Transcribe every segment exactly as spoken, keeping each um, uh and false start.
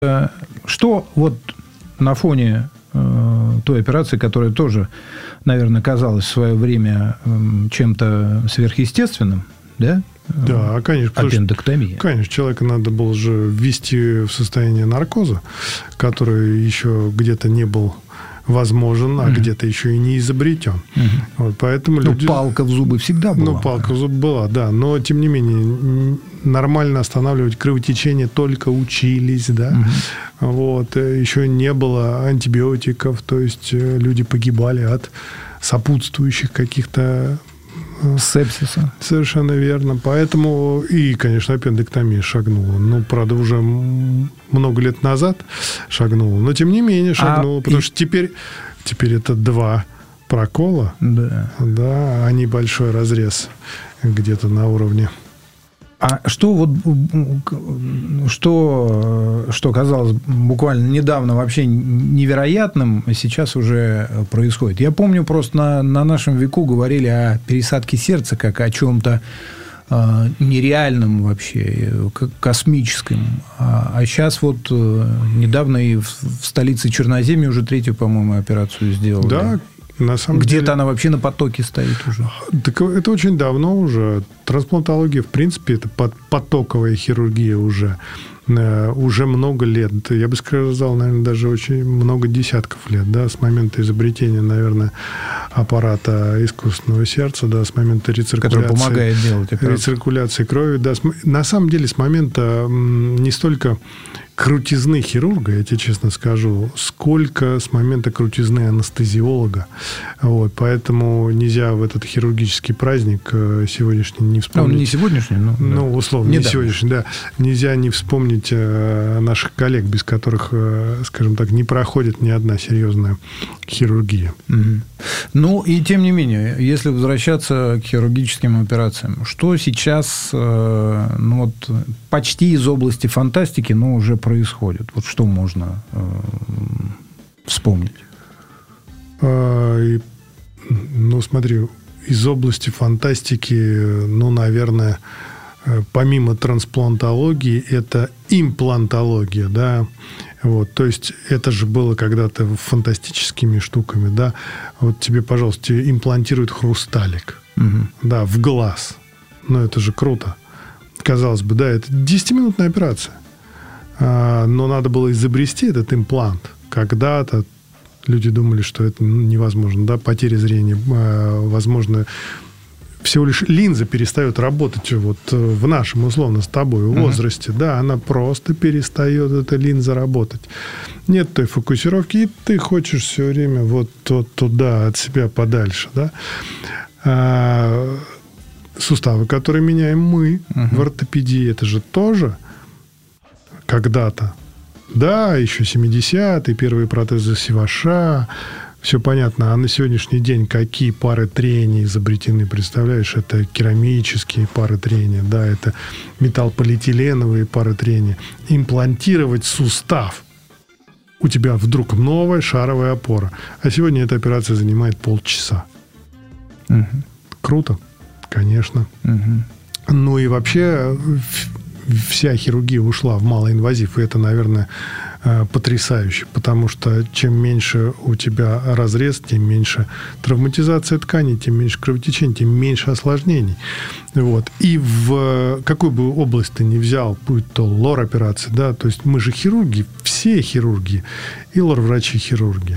Что вот на фоне э, той операции, которая тоже, наверное, казалась в свое время э, чем-то сверхъестественным, да? Да, конечно. Аппендэктомия. Что, конечно, человека надо было же ввести в состояние наркоза, который еще где-то не был возможен, а mm-hmm. где-то еще и не изобретен. Mm-hmm. Вот, поэтому ну, люди... палка в зубы всегда была. Ну, палка в зубы была, да. Но, тем не менее, нормально останавливать кровотечение только учились, да. Mm-hmm. Вот. Еще не было антибиотиков, то есть люди погибали от сопутствующих каких-то... Сепсиса. Совершенно верно. Поэтому и, конечно, аппендэктомия шагнула. Ну, правда, уже много лет назад шагнула. Но, тем не менее, шагнула. А потому и... что теперь, теперь это два прокола. Да. Да, а небольшой разрез где-то на уровне. А что вот что, что казалось буквально недавно вообще невероятным, сейчас уже происходит? Я помню, просто на, на нашем веку говорили о пересадке сердца как о чем-то э, нереальном вообще, космическом. А, а сейчас вот э, недавно и в, в столице Черноземья уже третью, по-моему, операцию сделали. Да. На самом Где-то деле, она вообще на потоке стоит уже. Так это очень давно уже. Трансплантология, в принципе, это потоковая хирургия уже. Уже много лет. Я бы сказал, наверное, даже очень много десятков лет. Да, с момента изобретения, наверное, аппарата искусственного сердца, да, с момента рециркуляции. Который помогает делать операцию. Рециркуляции крови. Да, на самом деле, с момента не столько крутизны хирурга, я тебе честно скажу, сколько с момента крутизны анестезиолога. Вот, поэтому нельзя в этот хирургический праздник сегодняшний не вспомнить. Он не сегодняшний, но... Ну, да. условно, Недавно. не сегодняшний, да. Нельзя не вспомнить наших коллег, без которых, скажем так, не проходит ни одна серьезная хирургия. Угу. Ну, и тем не менее, если возвращаться к хирургическим операциям, что сейчас, ну, вот, почти из области фантастики, но уже происходит? Вот что можно э, вспомнить? А, ну, смотри, из области фантастики, ну, наверное, помимо трансплантологии, это имплантология, да. Вот, то есть это же было когда-то фантастическими штуками, да. Вот тебе, пожалуйста, тебе имплантируют хрусталик, угу. да, в глаз. Ну, это же круто. Казалось бы, да, это десятиминутная операция. Но надо было изобрести этот имплант. Когда-то люди думали, что это невозможно. Да? Потеря зрения. Возможно, всего лишь линза перестает работать вот в нашем, условно, с тобой возрасте. Uh-huh. Да, она просто перестает, эта линза, работать. Нет той фокусировки, и ты хочешь все время вот, вот туда, от себя подальше. Да? А, суставы, которые меняем мы uh-huh. в ортопедии, это же тоже... Когда-то. Да, еще семидесятые, первые протезы Севаша. Все понятно. А на сегодняшний день какие пары трения изобретены? Представляешь, это керамические пары трения, да, это металлполиэтиленовые пары трения. Имплантировать сустав. У тебя вдруг новая шаровая опора. А сегодня эта операция занимает полчаса. Угу. Круто? Конечно. Угу. Ну и вообще... Вся хирургия ушла в малоинвазив, и это, наверное, потрясающе, потому что чем меньше у тебя разрез, тем меньше травматизация тканей, тем меньше кровотечения, тем меньше осложнений. Вот. И в какую бы область ты ни взял, будь то лор-операция, да, то есть мы же хирурги, все хирурги, и лор-врачи-хирурги.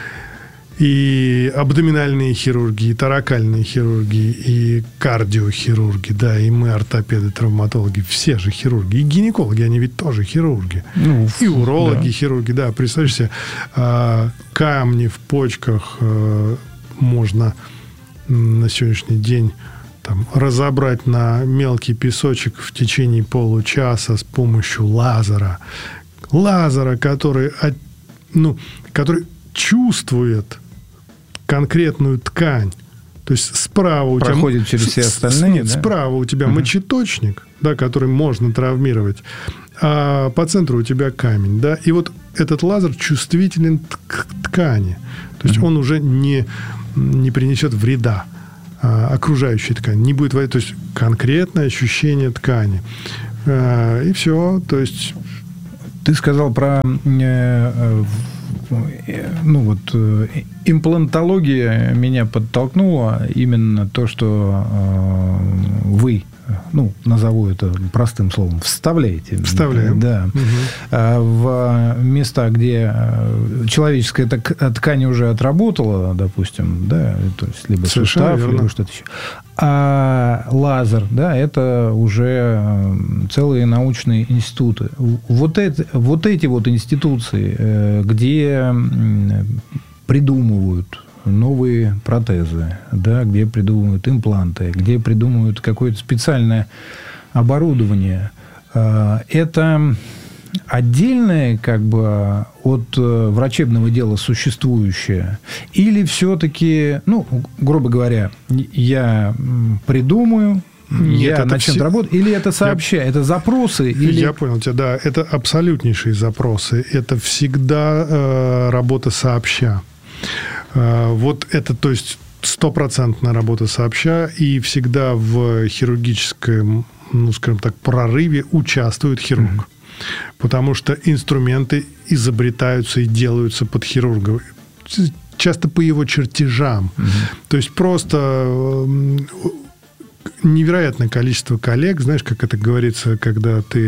И абдоминальные хирурги, и таракальные хирурги, и кардиохирурги, да, и мы ортопеды, травматологи, все же хирурги. И гинекологи, они ведь тоже хирурги. Ну, и урологи, да. хирурги, да. Представляешь себе, камни в почках можно на сегодняшний день там, разобрать на мелкий песочек в течение получаса с помощью лазера. Лазера, который, ну, который чувствует конкретную ткань. То есть справа у тебя... Проходит через все остальные, Нет, да? справа у тебя uh-huh. мочеточник, да, который можно травмировать, а по центру у тебя камень, да, и вот этот лазер чувствителен к ткани. То есть uh-huh. он уже не, не принесет вреда а, окружающей ткани. Не будет, то есть конкретное ощущение ткани. А, и все. То есть Ты сказал про э, э, ну вот э, имплантология меня подтолкнула именно то, что э, вы, ну, назову это простым словом, вставляете. Вставляем. Да. Угу. В места, где человеческая ткань уже отработала, допустим, да, то есть либо сустав, либо что-то еще. А лазер, да, это уже целые научные институты. Вот, это, вот эти вот институции, где придумывают новые протезы, да, где придумывают импланты, где придумывают какое-то специальное оборудование. Это отдельное, как бы, от врачебного дела существующее? Или все-таки, ну, грубо говоря, я придумаю, Нет, я начну все... работать, или это сообща, я... это запросы? Или... Я понял тебя, да, это абсолютнейшие запросы. Это всегда э, работа сообща. Вот это, то есть, стопроцентная работа сообща, и всегда в хирургическом, ну, скажем так, прорыве участвует хирург. Mm-hmm. Потому что инструменты изобретаются и делаются под хирурга. Часто по его чертежам. Mm-hmm. То есть, просто невероятное количество коллег, знаешь, как это говорится, когда ты...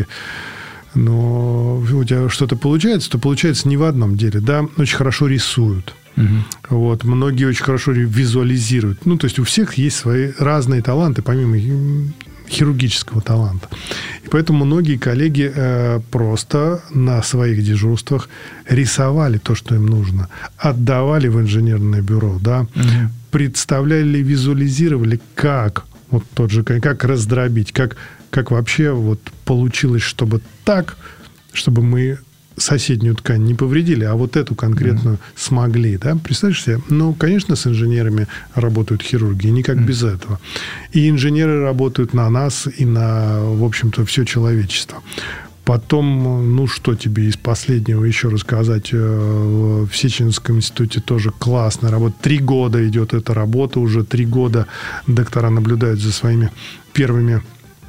Но у тебя что-то получается, то получается не в одном деле. Да? Очень хорошо рисуют. Угу. Вот, многие очень хорошо визуализируют. Ну, то есть у всех есть свои разные таланты, помимо хирургического таланта. И поэтому многие коллеги э, просто на своих дежурствах рисовали то, что им нужно, отдавали в инженерное бюро, да, угу. представляли, визуализировали, как вот тот же, как раздробить, как, как вообще вот получилось, чтобы так, чтобы мы соседнюю ткань не повредили, а вот эту конкретную mm-hmm. смогли. Да? Представляешь себе? Ну, конечно, с инженерами работают хирурги, никак mm-hmm. без этого. И инженеры работают на нас и на, в общем-то, все человечество. Потом, ну, что тебе из последнего еще рассказать? В Сеченском институте тоже классная работа. Три года идет эта работа, уже три года доктора наблюдают за своими первыми,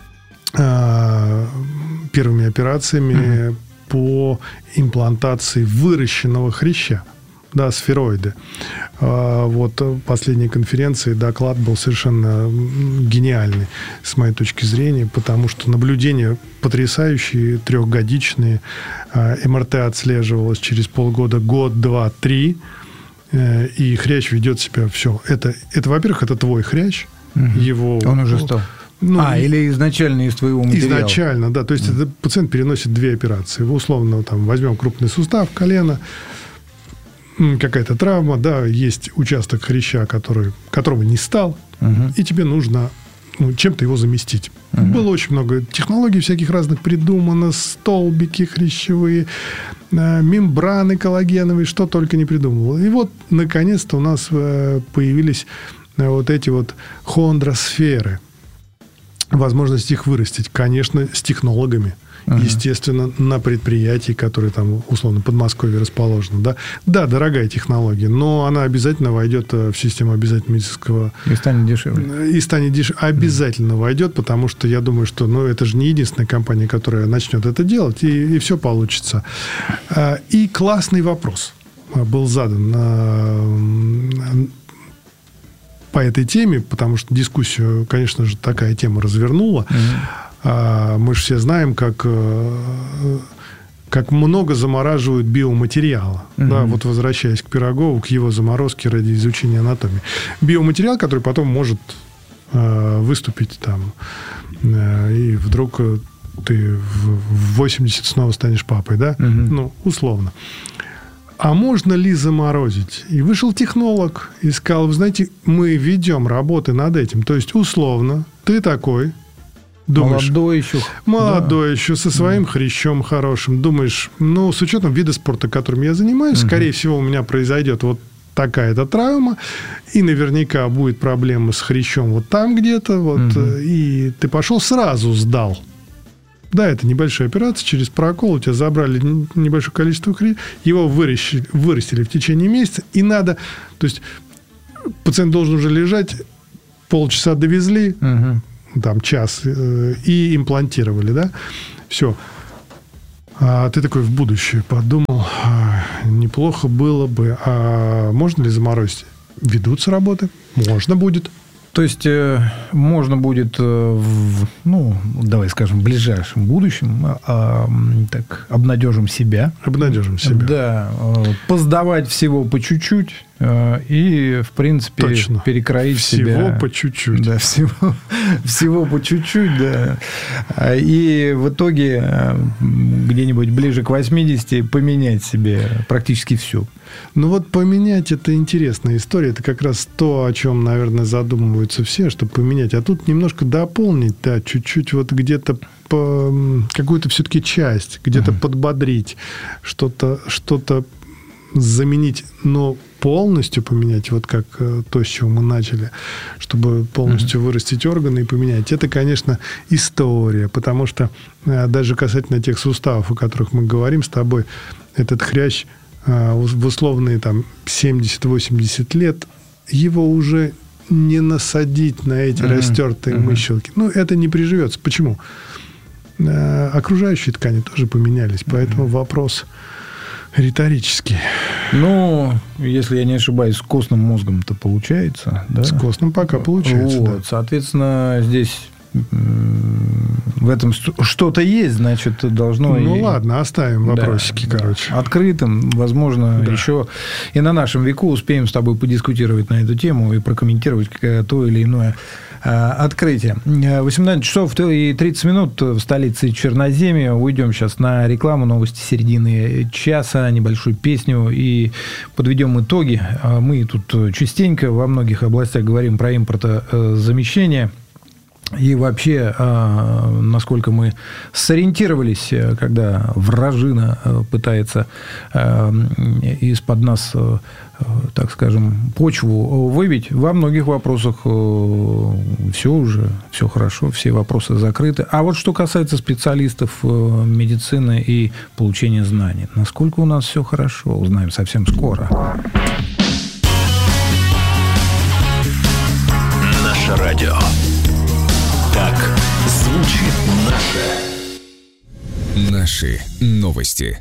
э, первыми операциями, mm-hmm. по имплантации выращенного хряща, да, сфероиды. Вот последней конференции доклад был совершенно гениальный с моей точки зрения, потому что наблюдения потрясающие, трехгодичные, эм эр тэ отслеживалось через полгода, год, два, три, и хрящ ведет себя все. Это, это во-первых, это твой хрящ, угу. его... Он уже стал. Ну, а, или изначально из твоего материала. Изначально, да. То есть, mm. этот пациент переносит две операции. Условно, там, возьмем крупный сустав, колено, какая-то травма, да, есть участок хряща, который, которого не стал, uh-huh. и тебе нужно, ну, чем-то его заместить. Uh-huh. Было очень много технологий всяких разных придумано, столбики хрящевые, мембраны коллагеновые, что только не придумывал. И вот, наконец-то, у нас появились вот эти вот хондросферы. Возможность их вырастить, конечно, с технологами. Uh-huh. Естественно, на предприятии, которое там, условно, в Подмосковье расположено. Да? Да, дорогая технология, но она обязательно войдет в систему обязательного медицинского... И станет дешевле. И станет дешевле. Обязательно uh-huh. войдет, потому что я думаю, что ну, это же не единственная компания, которая начнет это делать, и, и все получится. И классный вопрос был задан по этой теме, потому что дискуссию, конечно же, такая тема развернула. Mm-hmm. Мы же все знаем, как, как много замораживают биоматериала. Mm-hmm. Да, вот возвращаясь к Пирогову, к его заморозке ради изучения анатомии. Биоматериал, который потом может выступить там, и вдруг ты в восемьдесят снова станешь папой, да? Mm-hmm. Ну, условно. А можно ли заморозить? И вышел технолог и сказал, вы знаете, мы ведем работы над этим. То есть, условно, ты такой, думаешь... Молодой еще. Молодой да. еще, со своим mm. хрящом хорошим. Думаешь, ну, с учетом вида спорта, которым я занимаюсь, mm-hmm. скорее всего, у меня произойдет вот такая-то травма, и наверняка будет проблема с хрящом вот там где-то, вот, mm-hmm. и ты пошел, сразу сдал. Да, это небольшая операция, через прокол у тебя забрали небольшое количество хряща, его вырастили, вырастили в течение месяца, и надо... То есть, пациент должен уже лежать, полчаса довезли, угу. там, час, и имплантировали, да, все. А ты такой в будущее подумал, неплохо было бы, а можно ли заморозить? Ведутся работы, можно будет. То есть, э, можно будет, э, в, ну, давай скажем, в ближайшем будущем, э, э, так, обнадежим себя. Обнадежим себя. Да. Э, поздавать всего по чуть-чуть э, и, в принципе, точно. Перекроить всего себя. Всего по чуть-чуть. Да, всего, всего по чуть-чуть, да. И в итоге э, где-нибудь ближе к восьмидесяти поменять себе практически все. Ну вот поменять — это интересная история. Это как раз то, о чем, наверное, задумываются все, чтобы поменять. А тут немножко дополнить, да, чуть-чуть вот где-то по, какую-то все-таки часть, где-то mm-hmm. подбодрить, что-то, что-то заменить, но полностью поменять, вот как то, с чего мы начали, чтобы полностью mm-hmm. вырастить органы и поменять. Это, конечно, история, потому что даже касательно тех суставов, о которых мы говорим с тобой, этот хрящ в условные там семьдесят-восемьдесят лет, его уже не насадить на эти mm-hmm. растертые mm-hmm. мыщелки. Ну, это не приживется. Почему? Окружающие ткани тоже поменялись, поэтому mm-hmm. вопрос риторический. Ну, если я не ошибаюсь, с костным мозгом-то получается, да? С костным пока получается, вот, да. Соответственно, здесь в этом что-то есть, значит, должно... Ну, и... ладно, оставим вопросики, да, короче. Да. Открытым, возможно, да. еще и на нашем веку успеем с тобой подискутировать на эту тему и прокомментировать то или иное открытие. восемнадцать часов и тридцать минут в столице Черноземья. Уйдем сейчас на рекламу, новости середины часа, небольшую песню и подведем итоги. Мы тут частенько во многих областях говорим про импортозамещение. И вообще, насколько мы сориентировались, когда вражина пытается из-под нас, так скажем, почву выбить, во многих вопросах все уже, все хорошо, все вопросы закрыты. А вот что касается специалистов медицины и получения знаний, насколько у нас все хорошо, узнаем совсем скоро. Наше радио. Так звучит наше. Наши новости.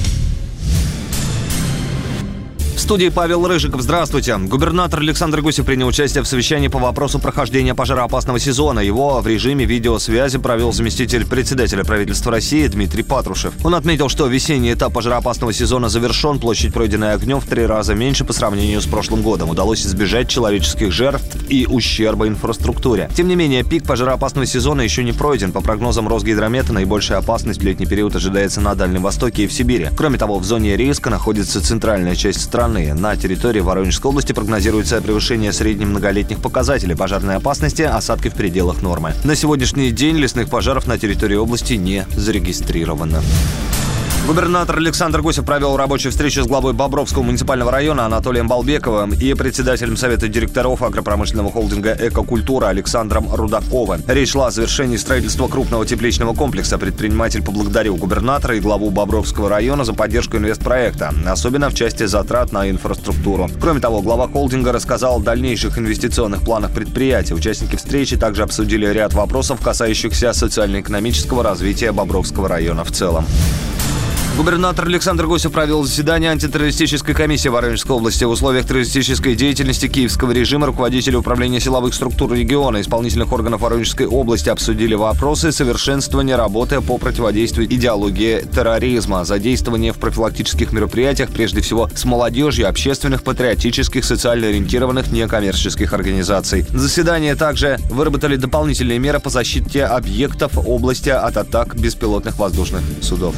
В студии Павел Рыжиков. Здравствуйте. Губернатор Александр Гусев принял участие в совещании по вопросу прохождения пожароопасного сезона. Его в режиме видеосвязи провел заместитель председателя правительства России Дмитрий Патрушев. Он отметил, что весенний этап пожароопасного сезона завершен. Площадь, пройденная огнем, в три раза меньше по сравнению с прошлым годом. Удалось избежать человеческих жертв и ущерба инфраструктуре. Тем не менее, пик пожароопасного сезона еще не пройден. По прогнозам Росгидромета, наибольшая опасность в летний период ожидается на Дальнем Востоке и в Сибири. Кроме того, в зоне риска находится центральная часть страны. На территории Воронежской области прогнозируется превышение средних многолетних показателей пожарной опасности, осадки в пределах нормы. На сегодняшний день лесных пожаров на территории области не зарегистрировано. Губернатор Александр Гусев провел рабочую встречу с главой Бобровского муниципального района Анатолием Балбековым и председателем Совета директоров агропромышленного холдинга «Экокультура» Александром Рудаковым. Речь шла о завершении строительства крупного тепличного комплекса. Предприниматель поблагодарил губернатора и главу Бобровского района за поддержку инвестпроекта, особенно в части затрат на инфраструктуру. Кроме того, глава холдинга рассказал о дальнейших инвестиционных планах предприятия. Участники встречи также обсудили ряд вопросов, касающихся социально-экономического развития Бобровского района в целом. Губернатор Александр Гусев провел заседание антитеррористической комиссии Воронежской области. В условиях террористической деятельности киевского режима руководители управления силовых структур региона и исполнительных органов Воронежской области обсудили вопросы совершенствования работы по противодействию идеологии терроризма, задействования в профилактических мероприятиях, прежде всего с молодежью, общественных, патриотических, социально ориентированных некоммерческих организаций. На заседании также выработали дополнительные меры по защите объектов области от атак беспилотных воздушных судов.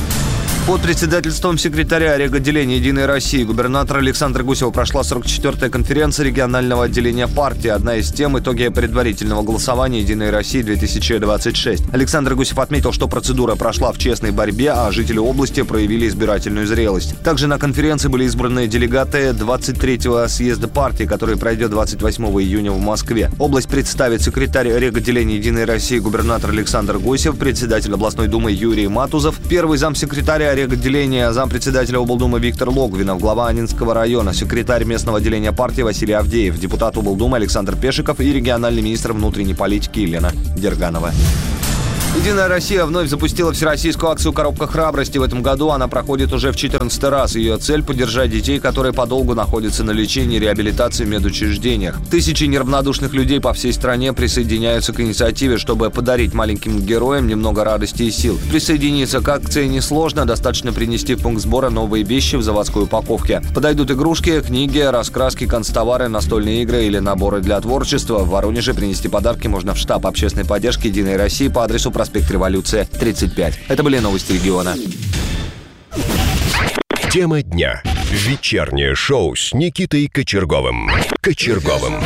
Под председательством секретаря реготделения «Единой России» губернатора Александра Гусева прошла сорок четвёртая конференция регионального отделения партии. Одна из тем – итоги предварительного голосования «Единой России-две тысячи двадцать шесть». Александр Гусев отметил, что процедура прошла в честной борьбе, а жители области проявили избирательную зрелость. Также на конференции были избраны делегаты двадцать третьего съезда партии, который пройдет двадцать восьмого июня в Москве. Область представит секретарь реготделения «Единой России» губернатор Александр Гусев, председатель областной думы Юрий Матузов, первый замсекретаря реготделения зампредседателя облдумы Виктор Логвинов, глава Аннинского района, секретарь местного отделения партии Василий Авдеев, депутат облдумы Александр Пешиков и региональный министр внутренней политики Елена Дерганова. Единая Россия вновь запустила всероссийскую акцию «Коробка храбрости». В этом году она проходит уже в четырнадцатый раз. Ее цель – поддержать детей, которые подолгу находятся на лечении и реабилитации в медучреждениях. Тысячи неравнодушных людей по всей стране присоединяются к инициативе, чтобы подарить маленьким героям немного радости и сил. Присоединиться к акции несложно, достаточно принести в пункт сбора новые вещи в заводской упаковке. Подойдут игрушки, книги, раскраски, канцтовары, настольные игры или наборы для творчества. В Воронеже принести подарки можно в штаб общественной поддержки «Единой России» по адресу проспект Революция, тридцать пять. Это были новости региона. Тема дня. Вечернее шоу с Никитой Кочерговым. Кочерговым.